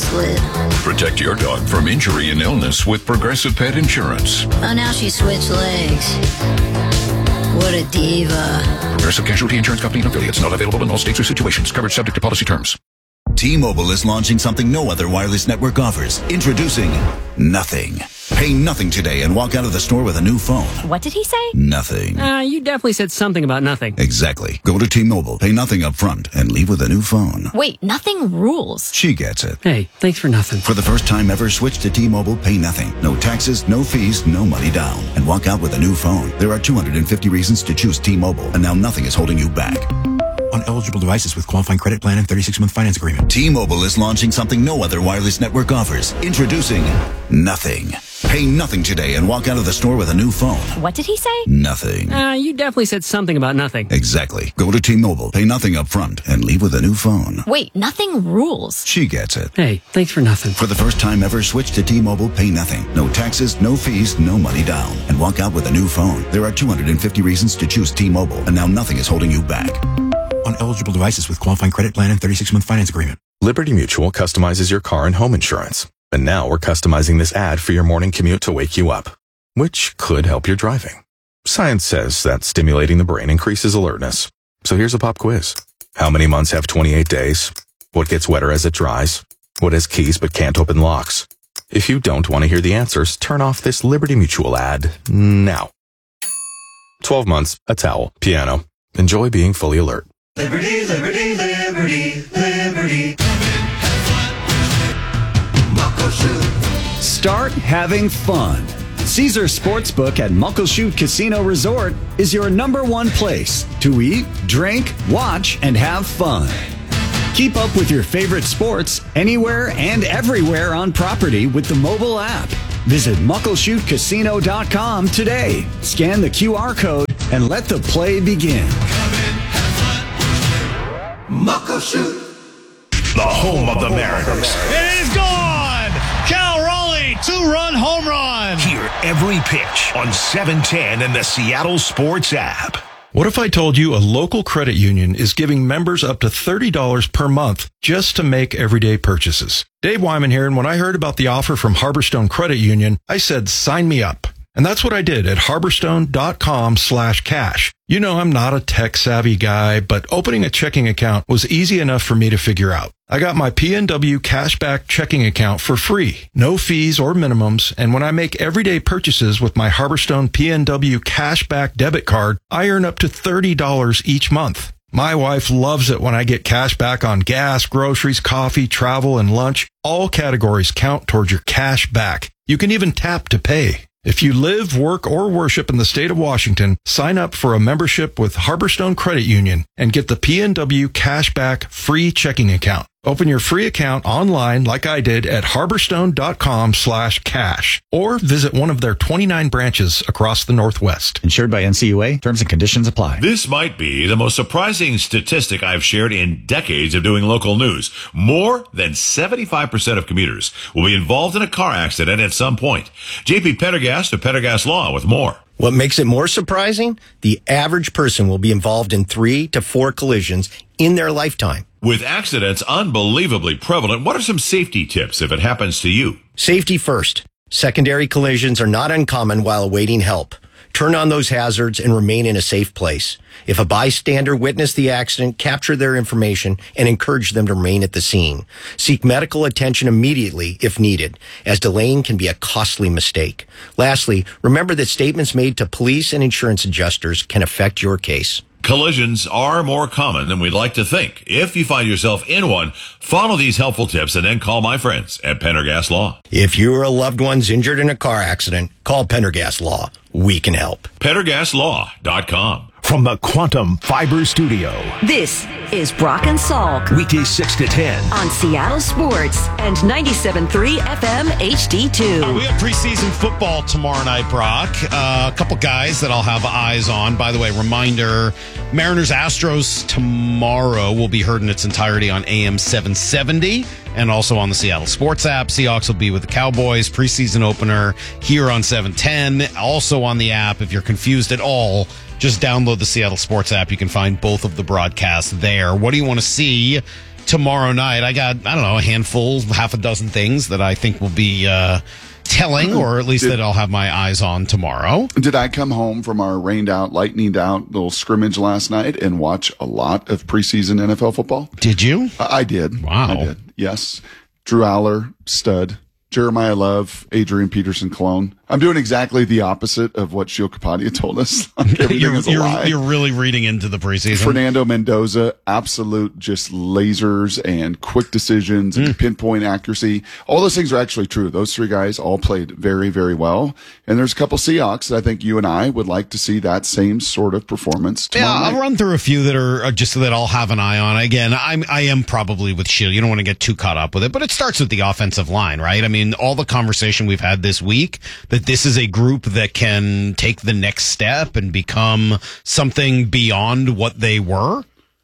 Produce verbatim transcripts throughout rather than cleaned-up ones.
split. Protect your dog from injury and illness with Progressive Pet Insurance. Oh, now she switched legs. What a diva. Progressive Casualty Insurance Company and affiliates. Not available in all states or situations. Coverage subject to policy terms. T-Mobile is launching something no other wireless network offers. Introducing Nothing. Pay nothing today and walk out of the store with a new phone. What did he say? Nothing. Uh, you definitely said something about nothing. Exactly. Go to T-Mobile, pay nothing up front, and leave with a new phone. Wait, nothing rules. She gets it. Hey, thanks for nothing. For the first time ever, switch to T-Mobile, pay nothing. No taxes, no fees, no money down. And walk out with a new phone. There are two hundred fifty reasons to choose T-Mobile, and now nothing is holding you back. On eligible devices with qualifying credit plan and thirty-six month finance agreement. T-Mobile is launching something no other wireless network offers. Introducing Nothing. Pay nothing today and walk out of the store with a new phone. What did he say? Nothing. Uh, you definitely said something about nothing. Exactly. Go to T-Mobile, pay nothing up front, and leave with a new phone. Wait, nothing rules. She gets it. Hey, thanks for nothing. For the first time ever, switch to T-Mobile, pay nothing. No taxes, no fees, no money down. And walk out with a new phone. There are two hundred fifty reasons to choose T-Mobile, and now nothing is holding you back. On eligible devices with qualifying credit plan and thirty-six month finance agreement. Liberty Mutual customizes your car and home insurance. And now we're customizing this ad for your morning commute to wake you up, which could help your driving. Science says that stimulating the brain increases alertness. So here's a pop quiz. How many months have twenty-eight days? What gets wetter as it dries? What has keys but can't open locks? If you don't want to hear the answers, turn off this Liberty Mutual ad now. twelve months, a towel, piano. Enjoy being fully alert. Liberty, liberty, liberty, liberty. Start having fun. Caesars Sportsbook at Muckleshoot Casino Resort is your number one place to eat, drink, watch, and have fun. Keep up with your favorite sports anywhere and everywhere on property with the mobile app. Visit muckleshoot casino dot com today. Scan the Q R code and let the play begin. Muckleshoot. The home of the Mariners. It is gone! Cal Raleigh, two-run home run. Hear every pitch on seven ten and the Seattle Sports app. What if I told you a local credit union is giving members up to thirty dollars per month just to make everyday purchases? Dave Wyman here, and when I heard about the offer from Harborstone Credit Union, I said, sign me up. And that's what I did at harborstone.com slash cash. You know, I'm not a tech-savvy guy, but opening a checking account was easy enough for me to figure out. I got my P N W Cashback checking account for free, no fees or minimums, and when I make everyday purchases with my Harborstone P N W Cashback debit card, I earn up to thirty dollars each month. My wife loves it when I get cash back on gas, groceries, coffee, travel, and lunch. All categories count towards your cash back. You can even tap to pay. If you live, work, or worship in the state of Washington, sign up for a membership with Harborstone Credit Union and get the P N W Cashback free checking account. Open your free account online like I did at harborstone.com slash cash or visit one of their twenty-nine branches across the Northwest. Insured by N C U A. Terms and conditions apply. This might be the most surprising statistic I've shared in decades of doing local news. More than seventy-five percent of commuters will be involved in a car accident at some point. J P Pendergast of Pendergast Law with more. What makes it more surprising? The average person will be involved in three to four collisions in their lifetime. With accidents unbelievably prevalent, what are some safety tips if it happens to you? Safety first. Secondary collisions are not uncommon while awaiting help. Turn on those hazards and remain in a safe place. If a bystander witnessed the accident, capture their information and encourage them to remain at the scene. Seek medical attention immediately if needed, as delaying can be a costly mistake. Lastly, remember that statements made to police and insurance adjusters can affect your case. Collisions are more common than we'd like to think. If you find yourself in one, follow these helpful tips and then call my friends at Pendergast Law. If you or a loved one's injured in a car accident, call Pendergast Law. We can help. Pendergast Law dot com. From the Quantum Fiber Studio. This is Brock and Salk. Weekdays six to ten. On Seattle Sports and ninety-seven point three F M H D two. Uh, we have preseason football tomorrow night, Brock. Uh, a couple guys that I'll have eyes on. By the way, reminder, Mariners-Astros tomorrow will be heard in its entirety on A M seven seventy and also on the Seattle Sports app. Seahawks will be with the Cowboys, preseason opener here on seven ten. Also on the app, if you're confused at all, just download the Seattle Sports app. You can find both of the broadcasts there. What do you want to see tomorrow night. I got, I don't know, a handful, half a dozen things that I think will be uh, telling, or at least Did- that I'll have my eyes on tomorrow. Did I come home from our rained out, lightninged out little scrimmage last night and watch a lot of preseason N F L football? Did you? I, I did. Wow. I did. Yes. Drew Aller, stud. Jeremiah Love, Adrian Peterson clone. I'm doing exactly the opposite of what Shio Kapadia told us. Like everything you're, is a you're, lie. you're really reading into the preseason. Fernando Mendoza, absolute just lasers and quick decisions and Mm. pinpoint accuracy. All those things are actually true. Those three guys all played very, very well. And there's a couple Seahawks that I think you and I would like to see that same sort of performance Yeah, tomorrow I'll night. run through a few that are uh, just so that I'll have an eye on. Again, I'm I am probably with Shield. You don't want to get too caught up with it, but it starts with the offensive line, right? I mean, all the conversation we've had this week that this is a group that can take the next step and become something beyond what they were.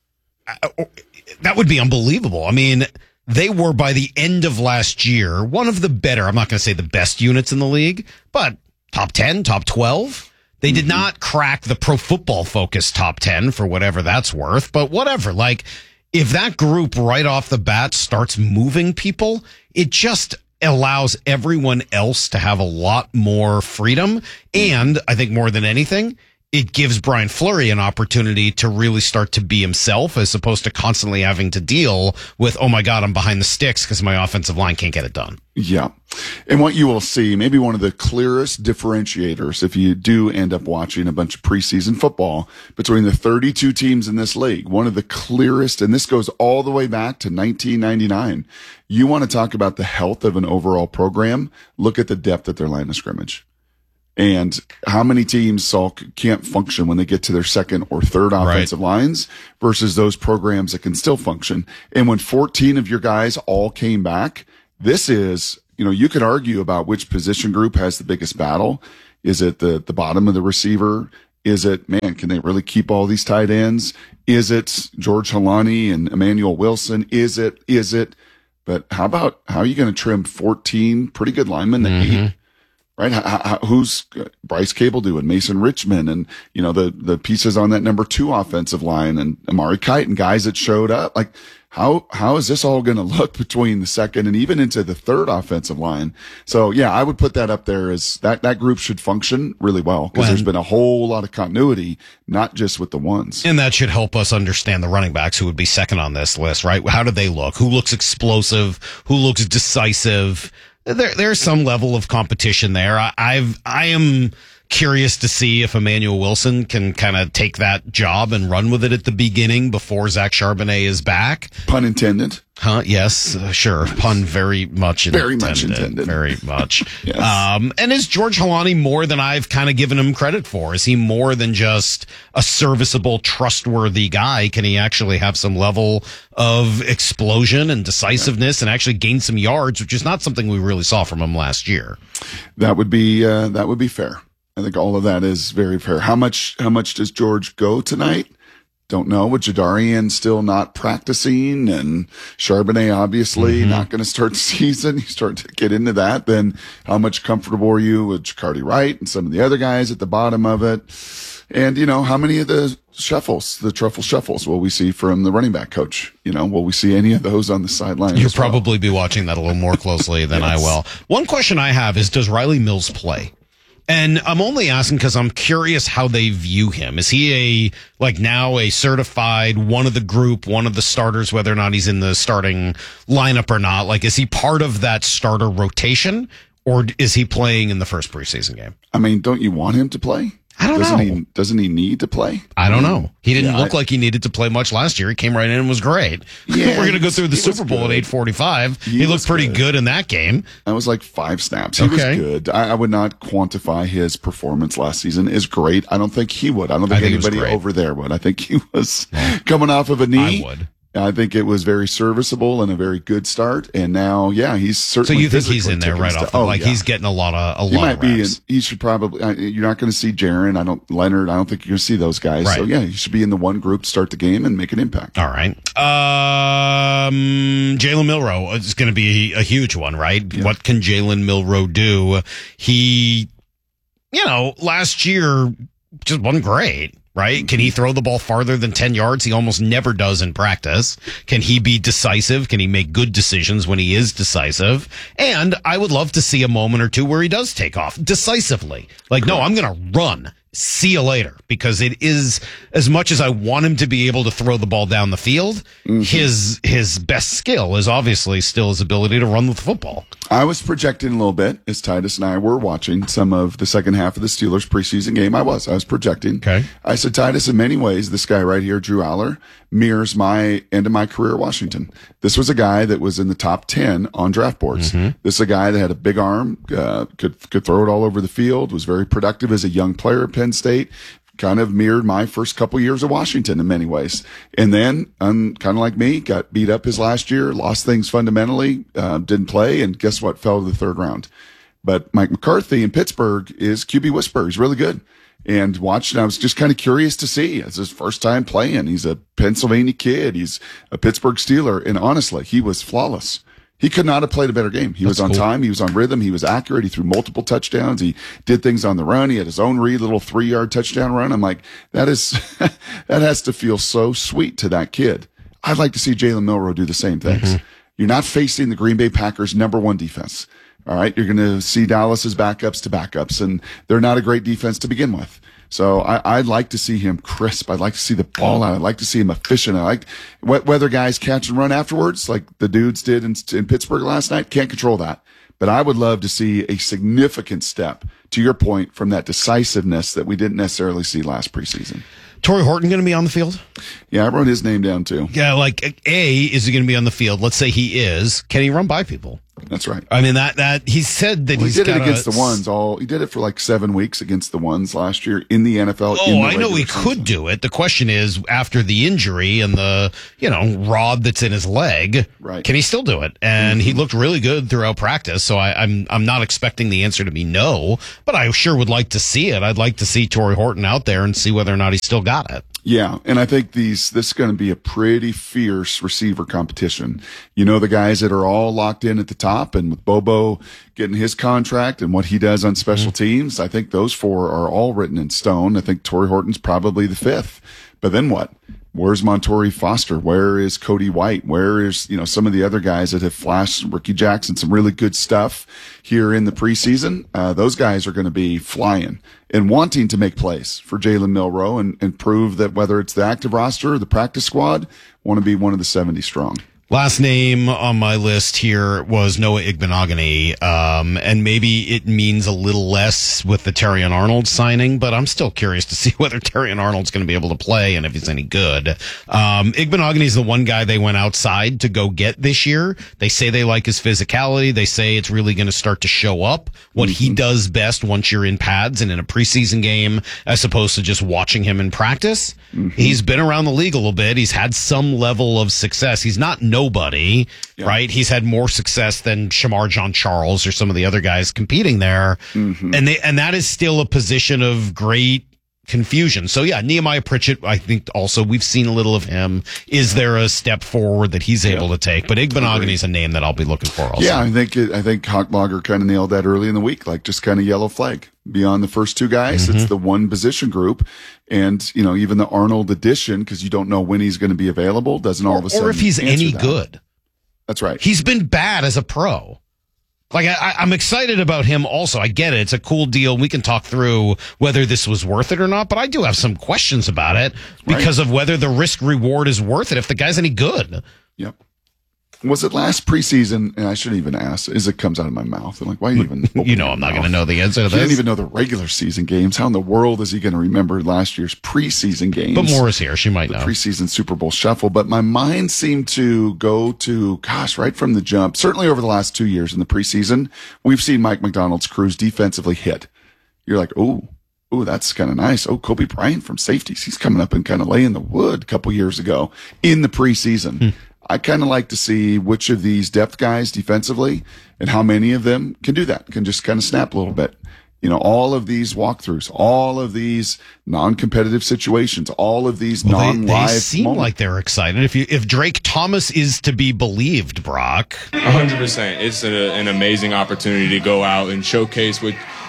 Uh, That would be unbelievable. I mean, they were by the end of last year one of the better, I'm not going to say the best units in the league, but top ten, top twelve. They did not crack the Pro Football Focus top ten for whatever that's worth, but whatever. Like, if that group right off the bat starts moving people, it just allows everyone else to have a lot more freedom. And I think more than anything, it gives Brian Fleury an opportunity to really start to be himself as opposed to constantly having to deal with, oh my God, I'm behind the sticks because my offensive line can't get it done. Yeah. And what you will see, maybe one of the clearest differentiators, if you do end up watching a bunch of preseason football between the thirty-two teams in this league, one of the clearest, and this goes all the way back to nineteen ninety-nine. You want to talk about the health of an overall program, look at the depth at their line of scrimmage. And how many teams, Salk, can't function when they get to their second or third offensive lines versus those programs that can still function. And when fourteen of your guys all came back, this is, you know, you could argue about which position group has the biggest battle. Is it the, the bottom of the receiver? Is it, man, can they really keep all these tight ends? Is it George Halani and Emmanuel Wilson? Is it, is it, but how about, how are you going to trim fourteen pretty good linemen that Mm-hmm. eat? Right? How, how, who's Bryce Cable doing? Mason Richmond and, you know, the, the pieces on that number two offensive line and Amari Kite and guys that showed up. Like, how, how is this all going to look between the second and even into the third offensive line? So yeah, I would put that up there as that, that group should function really well because there's been a whole lot of continuity, not just with the ones. And that should help us understand the running backs who would be second on this list, right? How do they look? Who looks explosive? Who looks decisive? There, there's some level of competition there. I, I've, I am curious to see if Emmanuel Wilson can kind of take that job and run with it at the beginning before Zach Charbonnet is back. Pun intended. Huh? Yes, uh, sure. Pun very much intended. Very much intended. Very much. Yes. Um, and is George Halani more than I've kind of given him credit for? Is he more than just a serviceable, trustworthy guy? Can he actually have some level of explosion and decisiveness and actually gain some yards, which is not something we really saw from him last year? That would be, uh, that would be fair. I think all of that is very fair. How much, how much does George go tonight? Don't know. With Jadarian still not practicing and Charbonnet obviously Mm-hmm. not going to start the season. You start to get into that. Then how much comfortable are you with Jacardi Wright and some of the other guys at the bottom of it? And, you know, how many of the shuffles, the truffle shuffles will we see from the running back coach? You know, will we see any of those on the sideline? You'll as well? probably be watching that a little more closely than Yes. I will. One question I have is, does Riley Mills play? And I'm only asking because I'm curious how they view him. Is he a, like now a certified one of the group, one of the starters, whether or not he's in the starting lineup or not? Like, is he part of that starter rotation or is he playing in the first preseason game? I mean, don't you want him to play? I don't doesn't know. He, doesn't he need to play? I don't know. He didn't Yeah, look I- like he needed to play much last year. He came right in and was great. Yeah, We're going to go he through the was- he was Super Bowl at good. eight forty-five. He, He looked was pretty good. good in that game. That was like five snaps. He Okay. was good. I, I would not quantify his performance last season as great. I don't think he would. I don't think, I think he was anybody great. over there would. I think he was coming off of a knee. I would. I think it was very serviceable and a very good start. And now, yeah, he's So certainly. you think he's physically in there taking right a off? step- The, oh, like yeah. he's getting a lot of a He lot might of be. In, reps. he should probably. uh, You're not going to see Jaron. I don't. Leonard. I don't think you're going to see those guys. So Right. yeah, he should be in the one group to start the game and make an impact. All right. Um, Jalen Milroe is going to be a huge one, right? What can Jalen Milroe do? He, you know, last year just wasn't great. right? Can he throw the ball farther than ten yards? He almost never does in practice. Can he be decisive? Can he make good decisions when he is decisive? And I would love to see a moment or two where he does take off decisively. Like, no, I'm going to run. See you later. Because it is, as much as I want him to be able to throw the ball down the field, mm-hmm. his his best skill is obviously still his ability to run with the football. I was projecting a little bit as Titus and I were watching some of the second half of the Steelers preseason game. I was. I was projecting. Okay. I said, Titus, in many ways, this guy right here, Drew Aller, mirrors my end of my career at Washington. This was a guy that was in the top ten on draft boards. Mm-hmm. This is a guy that had a big arm, uh, could could throw it all over the field, was very productive as a young player at Penn State. Kind of mirrored my first couple years of Washington in many ways. And then, um, kind of like me, got beat up his last year, lost things fundamentally, uh, didn't play, and guess what? Fell to the third round. But Mike McCarthy in Pittsburgh is Q B whisperer. He's really good. And watching, I was just kind of curious to see. It's his first time playing. He's a Pennsylvania kid. He's a Pittsburgh Steeler. And honestly, he was flawless. He could not have played a better game. He That's was on cool. time. He was on rhythm. He was accurate. He threw multiple touchdowns. He did things on the run. He had his own read, little three yard touchdown run. I'm like, that is, that has to feel so sweet to that kid. I'd like to see Jalen Milroe do the same things. Mm-hmm. You're not facing the Green Bay Packers' number one defense. All right. You're going to see Dallas's backups to backups, and they're not a great defense to begin with. So I, I'd like to see him crisp. I'd like to see the ball out. I'd like to see him efficient. I like whether guys catch and run afterwards, like the dudes did in, in Pittsburgh last night. Can't control that. But I would love to see a significant step, to your point, from that decisiveness that we didn't necessarily see last preseason. Torrey Horton going to be on the field? Yeah, I wrote his name down too. Yeah, like, A, is he going to be on the field? Let's say he is. Can he run by people? That's right. I mean, that, that he said that well, he's he did gotta, it against the ones all. He did it for like seven weeks against the ones last year in the N F L. Oh, I know he could do it. The question is, after the injury and the, you know, rod that's in his leg, right. can he still do it? And mm-hmm. he looked really good throughout practice. So I, I'm, I'm not expecting the answer to be no, but I sure would like to see it. I'd like to see Torrey Horton out there and see whether or not he still got it. Yeah, and I think these this is going to be a pretty fierce receiver competition. You know, the guys that are all locked in at the top, and with Bobo getting his contract and what he does on special mm-hmm. teams, I think those four are all written in stone. I think Torrey Horton's probably the fifth. But then what? Where's Montori Foster? Where is Cody White? Where is, you know, some of the other guys that have flashed, Ricky Jackson, some really good stuff here in the preseason? Uh, those guys are going to be flying and wanting to make plays for Jalen Milroe and, and prove that whether it's the active roster or the practice squad, want to be one of the seventy strong. Last name on my list here was Noah Igbenogany, um, and maybe it means a little less with the Terrion Arnold signing, but I'm still curious to see whether Terrion Arnold's going to be able to play and if he's any good. Um, Igbenogany is the one guy they went outside to go get this year. They say they like his physicality. They say it's really going to start to show up what mm-hmm. he does best once you're in pads and in a preseason game, as opposed to just watching him in practice. Mm-hmm. He's been around the league a little bit. He's had some level of success. He's not nobody, yeah. right? He's had more success than Shamar Jean-Charles or some of the other guys competing there. Mm-hmm. And they, and that is still a position of great confusion. So yeah, Nehemiah Pritchett, I think also we've seen a little of him. Is there a step forward that he's able yeah. to take? But Igbenogany is a name that I'll be looking for also. Yeah, I think, I think Hawkmonger kind of nailed that early in the week, like just kind of yellow flag. Beyond the first two guys, mm-hmm. it's the one position group. And, you know, even the Arnold addition, because you don't know when he's going to be available, doesn't all or, of a sudden Or if he's any that. good. That's right. He's been bad as a pro. Like, I, I'm excited about him also. I get it. It's a cool deal. We can talk through whether this was worth it or not, but I do have some questions about it because right. of whether the risk reward is worth it if the guy's any good. Yep. Was it last preseason? And I shouldn't even ask. As it comes out of my mouth, I'm like, why even? You know, I'm not going to know the answer to this. He didn't even know the regular season games. How in the world is he going to remember last year's preseason games? But Maura's here. She might the know. The preseason Super Bowl shuffle. But my mind seemed to go to, gosh, right from the jump. Certainly over the last two years in the preseason, we've seen Mike McDonald's crews defensively hit. You're like, oh. Oh, that's kind of nice. Oh, Kobe Bryant from safeties. He's coming up and kind of laying the wood a couple years ago in the preseason. Hmm. I kind of like to see which of these depth guys defensively and how many of them can do that, can just kind of snap a little bit. You know, all of these walkthroughs, all of these non-competitive situations, all of these well, non-live They, they seem moments. like they're excited. If you, if Drake Thomas is to be believed, Brock. one hundred percent. It's a, an amazing opportunity to go out and showcase what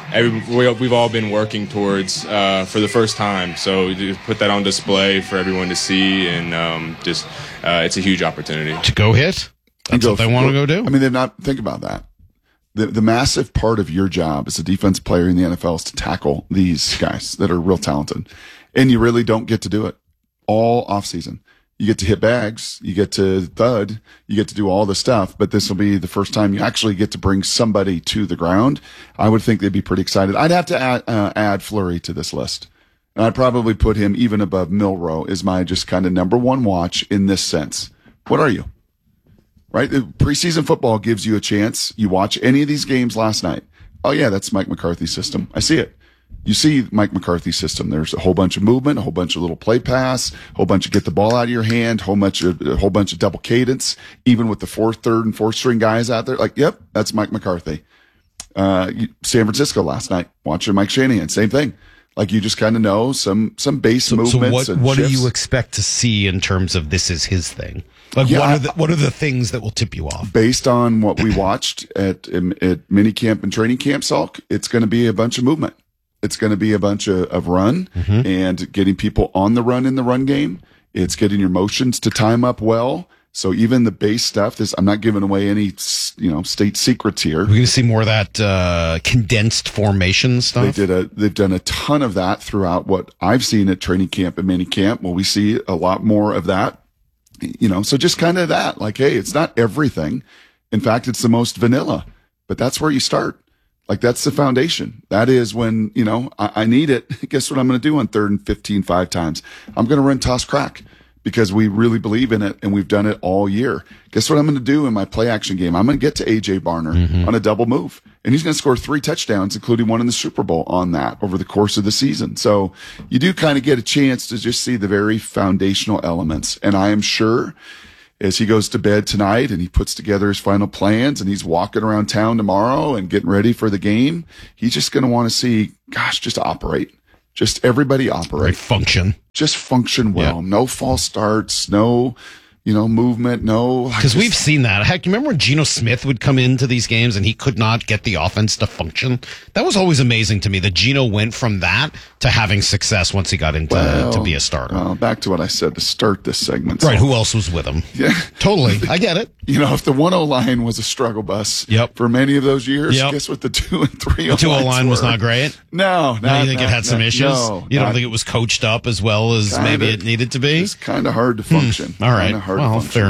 every, we, we've all been working towards uh, for the first time. So to put that on display for everyone to see, and um, just uh, it's a huge opportunity to go hit. That's go, what they want to go do. I mean, they're not. Think about that. The the massive part of your job as a defense player in the N F L is to tackle these guys that are real talented, and you really don't get to do it all off season. You get to hit bags, you get to thud, you get to do all the stuff, but this will be the first time you actually get to bring somebody to the ground. I would think they'd be pretty excited. I'd have to add, uh, add Fleury to this list. And I'd probably put him even above Milroe as my just kind of number one watch in this sense. What are you? Right? The preseason football gives you a chance. You watch any of these games last night. Oh yeah, that's Mike McCarthy's system. I see it. You see Mike McCarthy's system. There's a whole bunch of movement, a whole bunch of little play pass, a whole bunch of get the ball out of your hand, a whole bunch of, a whole bunch of double cadence, even with the fourth, third, and fourth string guys out there. Like, yep, that's Mike McCarthy. Uh, San Francisco last night, watching Mike Shanahan, same thing. Like, you just kind of know some, some base so, movements. So what, and what do shifts. you expect to see in terms of this is his thing? Like, Yeah, what are the, what are the things that will tip you off? Based on what we watched at, at mini camp and training camp, Salk, it's going to be a bunch of movement. It's going to be a bunch of, of run Mm-hmm. and getting people on the run in the run game. It's getting your motions to time up well. So even the base stuff, this, I'm not giving away any, you know, state secrets here. We're going to see more of that uh, condensed formation stuff. They did a, they've done a ton of that throughout what I've seen at training camp and mini camp. Well, we see a lot more of that, you know, so just kind of that, like, hey, it's not everything. In fact, it's the most vanilla, but that's where you start. Like, that's the foundation. That is when, you know, I, I need it. Guess what I'm going to do on third and fifteen five times? I'm going to run toss crack because we really believe in it and we've done it all year. Guess what I'm going to do in my play action game? I'm going to get to A J Barner Mm-hmm. on a double move, and he's going to score three touchdowns, including one in the Super Bowl on that over the course of the season. So you do kind of get a chance to just see the very foundational elements. And I am sure as he goes to bed tonight and he puts together his final plans and he's walking around town tomorrow and getting ready for the game, he's just going to want to see, gosh, just operate. Just everybody operate. Right, function. Just function well. Yeah. No false starts, no, you know, movement, no. Because we've seen that. Heck, you remember when Geno Smith would come into these games and he could not get the offense to function? That was always amazing to me that Geno went from that to having success once he got into Well, to be a starter. Well, back to what I said to start this segment. Right, So- who else was with him? Yeah. Totally. I get it. You know, if the one oh line was a struggle bus Yep. for many of those years, Yep. guess what the two and three The two O O line was not great? No, No, not, you think not, it had some not- issues? No, you don't not- think it was coached up as well as Kinda. maybe it needed to be? It's kind of hard to function. All right. Kinda hard Well, to function. fair